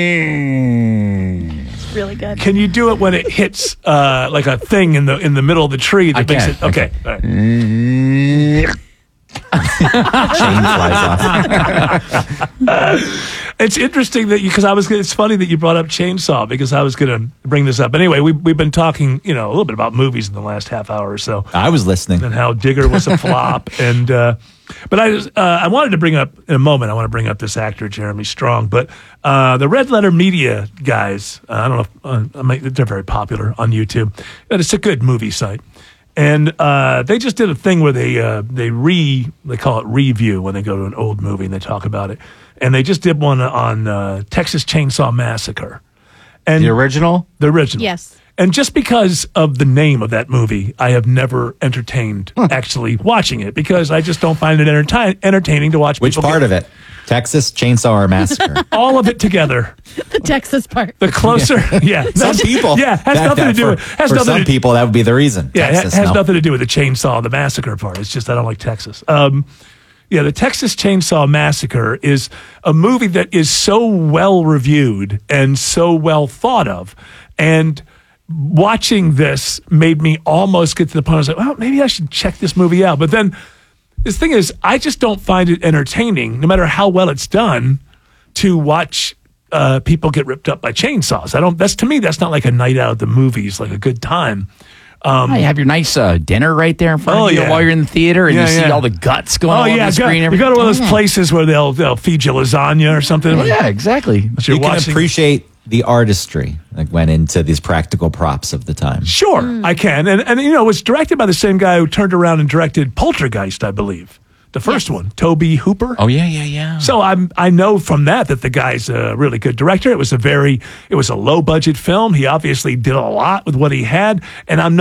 It's really good. Can you do it when it hits like a thing in the middle of the tree that makes it? Okay. All right. Chain flies off. It's interesting that it's funny that you brought up Chainsaw because I was going to bring this up. Anyway, we've been talking, a little bit about movies in the last half hour or so. I was listening. And how Digger was a flop. But I wanted to bring up in a moment. I want to bring up this actor Jeremy Strong. But the Red Letter Media guys, I don't know if they're very popular on YouTube. But it's a good movie site. And they just did a thing where they call it review when they go to an old movie and they talk about it. And they just did one on Texas Chainsaw Massacre. And the original? The original. Yes. And just because of the name of that movie, I have never entertained actually watching it because I just don't find it entertaining to watch. Which part of it? Texas Chainsaw Massacre. All of it together. The Texas part. The closer, Some people. Yeah, has nothing to do with. For some people, that would be the reason. Yeah, Texas, it has nothing to do with the chainsaw, the massacre part. It's just I don't like Texas. The Texas Chainsaw Massacre is a movie that is so well reviewed and so well thought of, and watching this made me almost get to the point I was like, well, maybe I should check this movie out. But then this thing is, I just don't find it entertaining, no matter how well it's done, to watch people get ripped up by chainsaws. To me, that's not like a night out at the movies, like a good time. You have your nice dinner right there in front of you while you're in the theater, and you see all the guts going on the screen. You go to one of those places where they'll feed you lasagna or something. Yeah, exactly. You can appreciate the artistry that went into these practical props of the time. Sure, I can. And it was directed by the same guy who turned around and directed Poltergeist, I believe. The first one, Tobe Hooper. Oh, yeah. So I know from that the guy's a really good director. It was a low budget film. He obviously did a lot with what he had, and I'm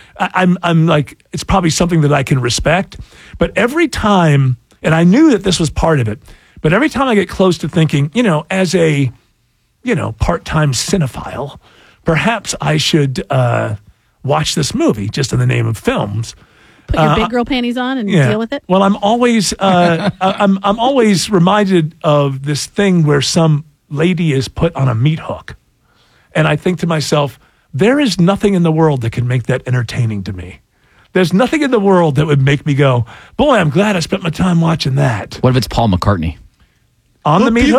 like, it's probably something that I can respect. But every time, and I knew that this was part of it, but every time I get close to thinking, as a part-time cinephile, perhaps I should watch this movie just in the name of films. Put your big girl panties on and deal with it. Well, I'm always I'm always reminded of this thing where some lady is put on a meat hook, and I think to myself, there is nothing in the world that can make that entertaining to me. There's nothing in the world that would make me go, boy, I'm glad I spent my time watching that. What if it's Paul McCartney? On the meat hook?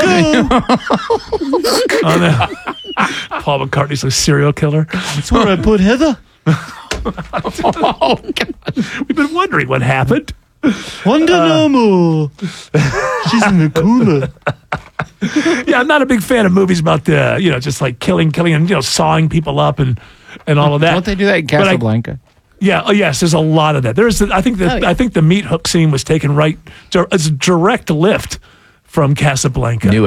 Paul McCartney's a serial killer. That's where I put Heather. Oh, God. We've been wondering what happened. Wonder no more. She's in the cooler. Yeah, I'm not a big fan of movies about just like killing and sawing people up and all of that. Don't they do that in Casablanca? Yes, there's a lot of that. I think the meat hook scene was taken as a direct lift from Casablanca.